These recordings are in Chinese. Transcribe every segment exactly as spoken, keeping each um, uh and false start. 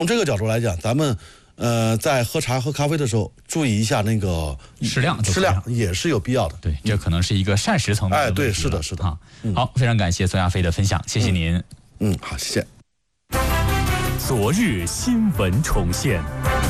从这个角度来讲，咱们呃在喝茶喝咖啡的时候，注意一下那个适量， 适量也是有必要的。 对，这可能是一个膳食层面的问题。 哎，对，是的，是的。 啊，好，非常感谢孙亚飞的分享，谢谢您。 嗯，嗯好，谢谢。 昨日新闻重现，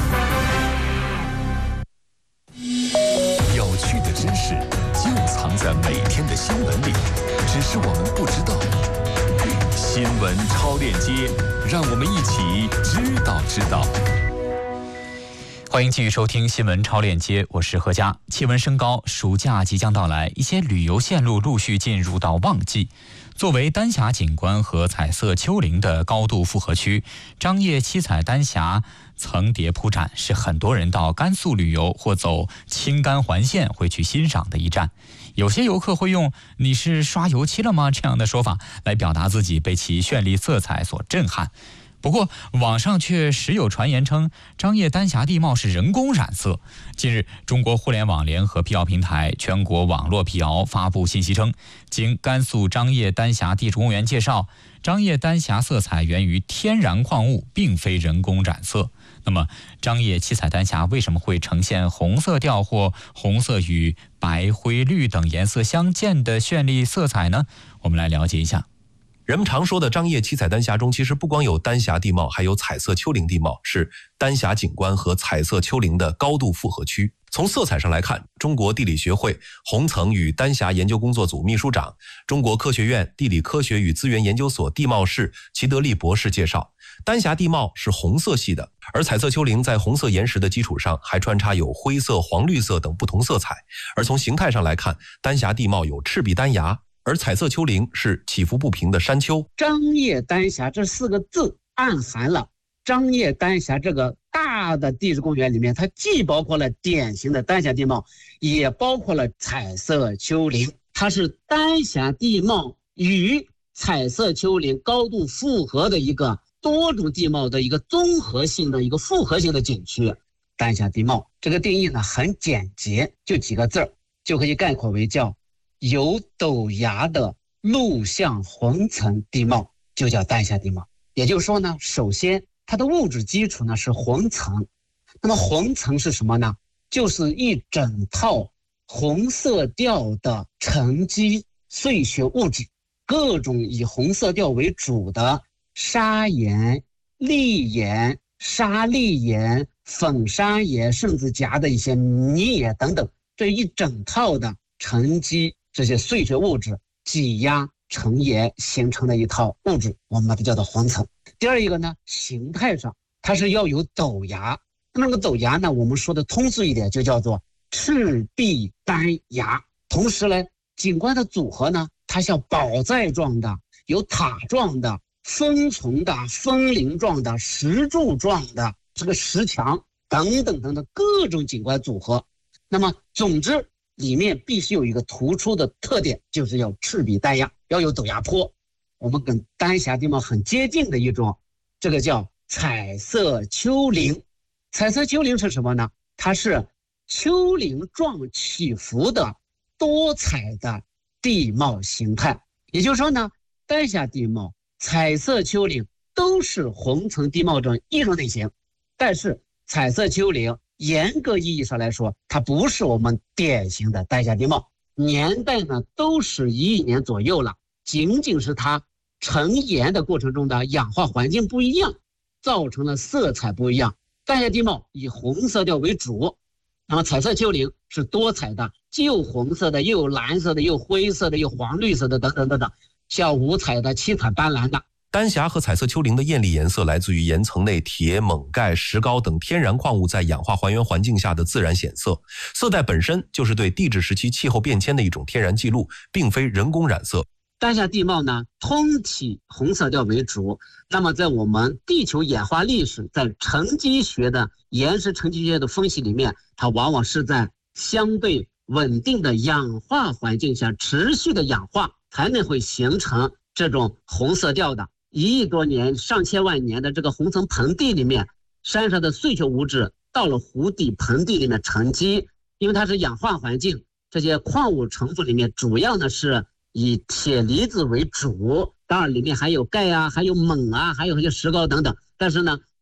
有趣的知识就藏在每天的新闻里，只是我们不知道。新闻超链接，让我们一起知道知道。 欢迎继续收听新闻超链接，我是何佳。气温升高，暑假即将到来，一些旅游线路陆续进入到旺季。作为丹霞景观和彩色丘陵的高度复合区，张掖七彩丹霞层叠铺展是很多人到甘肃旅游或走青甘环线会去欣赏的一站。有些游客会用“你是刷油漆了吗”这样的说法来表达自己被其绚丽色彩所震撼。不过，网上却时有传言称张掖丹霞地貌是人工染色。近日，中国互联网联合辟谣平台全国网络辟谣发布信息称，经甘肃张掖丹霞地质公园介绍，张掖丹霞色彩源于天然矿物，并非人工染色。那么，张掖七彩丹霞为什么会呈现红色调或红色与白、灰、绿等颜色相间的绚丽色彩呢？我们来了解一下。 人们常说的张掖七彩丹霞中，其实不光有丹霞地貌，还有彩色丘陵地貌，是丹霞景观和彩色丘陵的高度复合区。从色彩上来看，中国地理学会红层与丹霞研究工作组秘书长、中国科学院地理科学与资源研究所地貌室齐德利博士介绍，丹霞地貌是红色系的，而彩色丘陵在红色岩石的基础上还穿插有灰色、黄绿色等不同色彩。而从形态上来看，丹霞地貌有赤壁丹崖，而彩色丘陵是起伏不平的山丘。 张掖丹霞这四个字暗含了张掖丹霞这个大的地质公园里面，它既包括了典型的丹霞地貌，也包括了彩色丘陵。它是丹霞地貌与彩色丘陵高度复合的一个多种地貌的一个综合性的一个复合性的景区。丹霞地貌这个定义呢很简洁，就几个字就可以概括为叫有陡崖的陆相红层地貌，就叫丹霞地貌。也就是说呢，首先它的物质基础呢是红层。那么红层是什么呢？就是一整套红色调的沉积碎屑物质，各种以红色调为主的砂岩、砾岩、沙砾岩、粉砂岩，甚至夹的一些泥岩等等，这一整套的沉积这些碎屑物质挤压成岩形成的一套物质，我们把它叫做红层。第二一个呢，形态上它是要有陡崖，那个陡崖呢，我们说的通俗一点就叫做赤壁丹崖。同时呢，景观的组合呢，它像宝寨状的、有塔状的、分重的、分灵状的、石柱状的这个石墙等等等等各种景观组合。那么总之里面必须有一个突出的特点，就是要赤壁丹崖，要有陡崖坡。我们跟丹霞地貌很接近的一种，这个叫彩色丘陵。彩色丘陵是什么呢？它是丘陵状起伏的多彩的地貌形态。也就是说呢，丹霞地貌、彩色丘陵都是红层地貌中一种类型，但是彩色丘陵严格意义上来说，它不是我们典型的丹霞地貌，年代呢都是一亿年左右了，仅仅是它成岩的过程中的氧化环境不一样，造成了色彩不一样。丹霞地貌以红色调为主，那么彩色丘陵是多彩的，既有红色的，又有蓝色的，又有灰色的，又有黄绿色的，等等等等，像五彩的、七彩斑斓的。 丹霞和彩色丘陵的艳丽颜色来自于岩层内铁、锰、钙、石膏等天然矿物在氧化还原环境下的自然显色，色带本身就是对地质时期气候变迁的一种天然记录，并非人工染色。 丹霞地貌呢，通体红色调为主。那么在我们地球演化历史，在沉积学的岩石沉积学的分析里面，它往往是在相对稳定的氧化环境下持续的氧化，才能会形成这种红色调的。一亿多年、上千万年的这个红层盆地里面，山上的碎屑物质到了湖底盆地里面沉积，因为它是氧化环境，这些矿物成分里面主要呢是以铁离子为主，当然里面还有钙啊，还有锰啊，还有一些石膏等等。但是呢，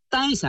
丹霞